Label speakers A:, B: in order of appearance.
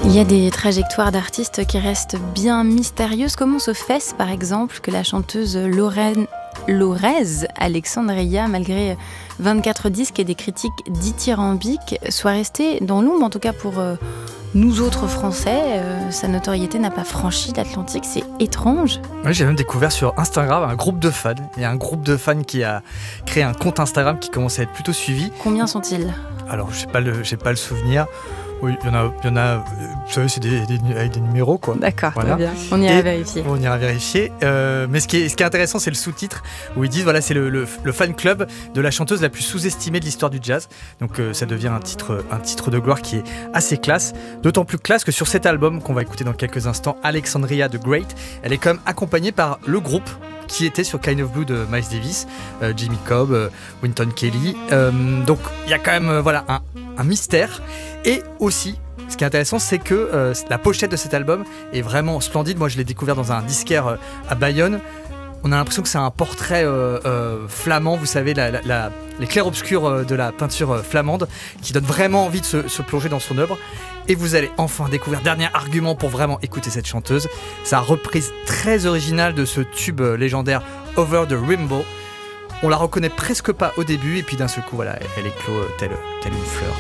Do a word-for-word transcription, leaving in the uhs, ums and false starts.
A: Il y a des trajectoires d'artistes qui restent bien mystérieuses. Comment se fait-ce, par exemple, que la chanteuse Lorraine Lorez Alexandria, malgré vingt-quatre disques et des critiques dithyrambiques, soit restée dans l'ombre, en tout cas pour euh, nous autres Français. Euh, sa notoriété n'a pas franchi l'Atlantique, c'est étrange.
B: Oui, j'ai même découvert sur Instagram un groupe de fans. Il y a un groupe de fans qui a créé un compte Instagram qui commence à être plutôt suivi.
A: Combien sont-ils ?
B: Alors, je n'ai pas, pas le souvenir. Oui, il y en a, il y en a, vous savez, c'est des, des, avec des numéros, quoi.
A: D'accord,
B: voilà.
A: Très bien. On ira
B: Et
A: vérifier.
B: On ira vérifier. Euh, mais ce qui, est, ce qui est intéressant, c'est le sous-titre où ils disent, voilà, c'est le, le, le fan club de la chanteuse la plus sous-estimée de l'histoire du jazz. Donc euh, ça devient un titre, un titre de gloire qui est assez classe. D'autant plus classe que sur cet album qu'on va écouter dans quelques instants, Alexandria the Great, elle est quand même accompagnée par le groupe qui était sur Kind of Blue de Miles Davis, euh, Jimmy Cobb, euh, Wynton Kelly. Euh, donc il y a quand même euh, voilà, un, un mystère. Et aussi, ce qui est intéressant, c'est que euh, la pochette de cet album est vraiment splendide. Moi, je l'ai découvert dans un disquaire euh, à Bayonne. On a l'impression que c'est un portrait euh, euh, flamand, vous savez, la, la, la, les clairs-obscurs euh, de la peinture euh, flamande, qui donne vraiment envie de se, se plonger dans son œuvre. Et vous allez enfin découvrir, dernier argument pour vraiment écouter cette chanteuse, sa reprise très originale de ce tube euh, légendaire Over the Rainbow. On la reconnaît presque pas au début, et puis d'un seul coup, voilà, elle éclot euh, telle, telle une fleur.